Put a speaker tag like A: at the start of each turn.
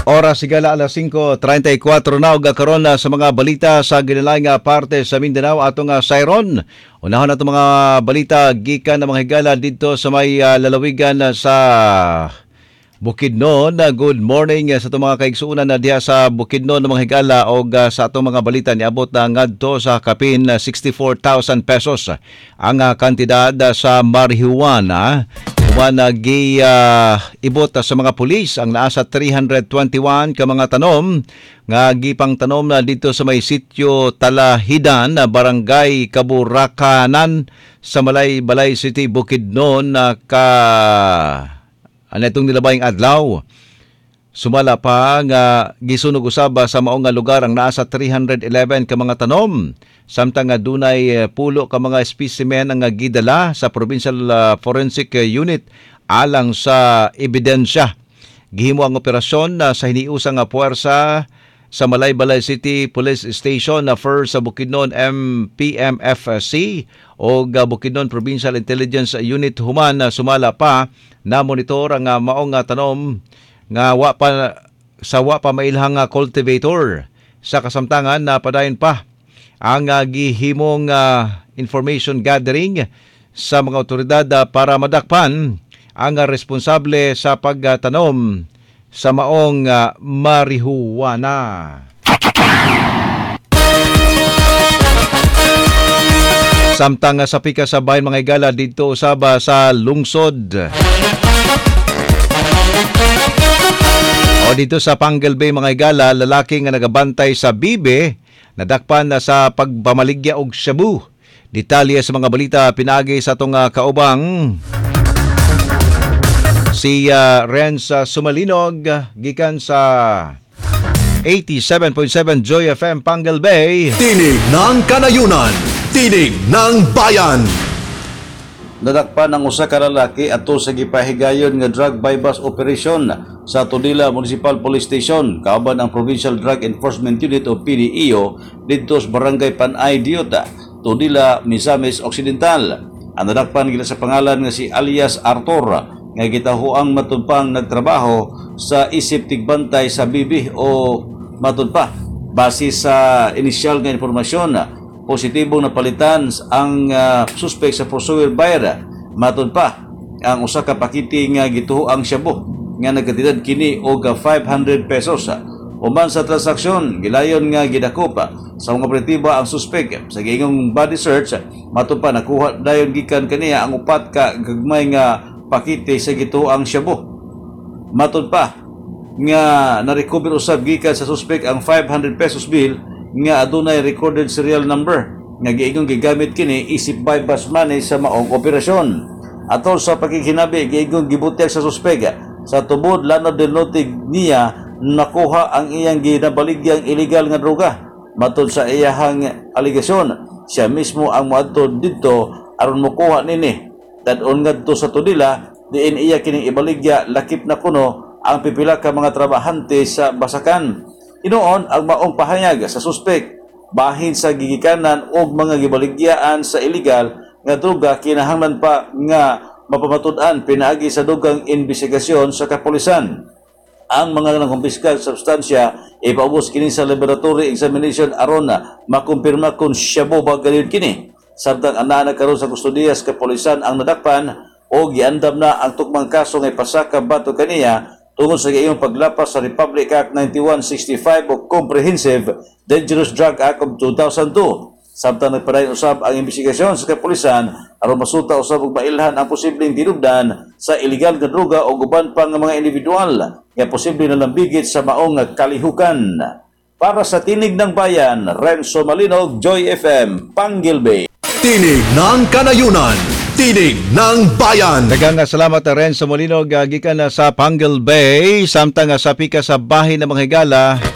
A: Oras sigala alas 5:34 na ug karon na sa mga balita sa ginalayng parte sa Mindanao atong Sayron. Unahon nato mga balita gikan na mga higala dito sa may lalawigan sa Bukidnon. Good morning sa itong mga kaigsuunan na diha sa Bukidnon ng mga higala o sa atong mga balita niabot na ngadto sa kapin 64,000 pesos ang kantidad sa marihuana. Ibot sa mga pulis ang naa sa 321 ka mga tanom nga gipang tanom na dito sa may sitio Talahidan, Barangay Kaburakanan sa Balay City, Bukidnon anitong nilabayng adlaw. Sumala pa nga gisunog usab sa maong nga lugar ang naa sa 311 ka mga tanom. Samtang dunay pulo ka mga specimen ang gidala sa Provincial Forensic Unit alang sa ebidensya. Gihimo ang operasyon sa hiniusang puwersa sa Balay City Police Station na first sa Bukidnon MPMFC o Bukidnon Provincial Intelligence Unit human na sumala pa na monitor ang maong tanom nga wa pa mailhang cultivator. Sa kasamtangan na padayon pa ang gihimong information gathering sa mga otoridad para madakpan ang responsable sa pagtanom sa maong marihuana. Samtang sa pika sa bahin mga higala dito usaba sa lungsod. O dito sa Pangal Bay mga higala, lalaki nga nagabantay sa bibe nadakpan na sa pagpamaligya og shabu. Detalye sa mga balita pinagi sa itong kaubang si Renz Sumalinog gikan sa 87.7 Joy FM Pangal Bay.
B: Tinig ng Kanayunan, tinig ng bayan.
C: Nadakpan ang usa ka lalaki ato sa gipahigayon nga drug bypass operation sa Tudela Municipal Police Station kauban ang Provincial Drug Enforcement Unit o PDEO dito sa Barangay Panay Diota, Tudela, Misamis Occidental. Ang nadakpan gila sa pangalan nga si alias Arthur nga gitahuang matudpang nagtrabaho sa isip tigbantay sa bibi o matudpa. Base sa inisyal nga impormasyon, positibong napalitan ang suspect sa pursuer buyer. Matod pa ang usa ka pakiti nga gituoang shabu nga nagkatidad kini og 500 pesos. Uman sa transaksyon gilayon nga gidakop sa mga operatiba ang suspect sa giingong body search. Matod pa nakuha dayon gikan kaniya ang upat ka gagmay nga pakiti sa gituoang shabu. Matod pa nga na-recover usab gikan sa suspect ang 500 pesos bill nga adunay recorded serial number nga giingong gigamit kini isip bypass money sa maong operasyon. Atol sa pagkikinabi giingong gibutyag sa suspek sa tubod lanod denotig niya nakuha ang iyang ginabaligyang illegal nga droga. Matod sa iyahang aligasyon, siya mismo ang moadto didto aron mokuha nini. Dadon ngadto sa Tudela diin iya kining ibaligya lakip na kuno ang pipila ka mga trabahante sa basakan. Inoon ang maong pahayag sa suspek bahin sa gigikanan og mga gibaligyaan sa illegal nga droga kinahanglan pa nga mapamatud-an pinaagi sa dugang investigasyon sa kapulisan. Ang mga nakumpiskal substansya ipaubos kini sa laboratory examination aron na makumpirma kung shabu ba gayon kini. Samtang anaa karon sa kustudiya sa kapulisan ang nadakpan o giandam na ang tukmang kaso nga ipasaka bato kaniya tungod sa iyong paglapas sa Republic Act 9165 o Comprehensive Dangerous Drug Act of 2002. Samtang nagpadayon usab ang investigasyon sa kapulisan aron masuta usab og mailhan ang posibleng tinubdan sa illegal nga droga o uban pang mga individual nga posible na lambigit sa maong kalihukan. Para sa Tinig ng Bayan, Renzo Malinog, Joy FM, Pangal Bay.
B: Tinig ng Kanayunan, tinig ng bayan.
A: Daghang salamat Renzo Malinog gikan sa Pangal Bay samtang sa pika sa bahin ng mga higala.